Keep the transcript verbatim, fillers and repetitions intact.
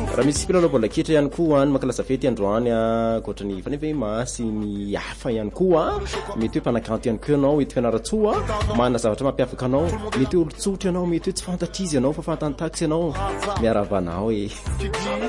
raha misy mpilalao baolina kitra ihany koa ny mankalaza fety androany akoatrany fanefa hoe mahasy ny hafa ihany koa mety hoe mpanakanto ihany koa ianao ety fianaratsoa manana zavatra mampiavaka anao mety hoe olo tsotra ianao mety hoe tsy fantatry izy ianao fa fantany taxi ianao miaravanao e